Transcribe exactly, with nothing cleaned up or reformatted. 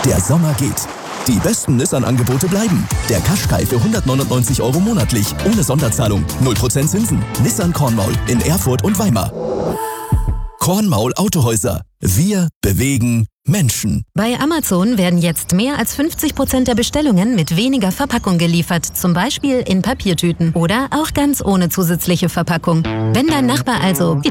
Der Sommer geht. Die besten Nissan-Angebote bleiben. Der Qashqai für hundertneunundneunzig Euro monatlich, ohne Sonderzahlung, null Prozent Zinsen. Nissan Kornmaul in Erfurt und Weimar. Kornmaul Autohäuser. Wir bewegen Menschen. Bei Amazon werden jetzt mehr als fünfzig Prozent der Bestellungen mit weniger Verpackung geliefert, zum Beispiel in Papiertüten oder auch ganz ohne zusätzliche Verpackung. Wenn dein Nachbar also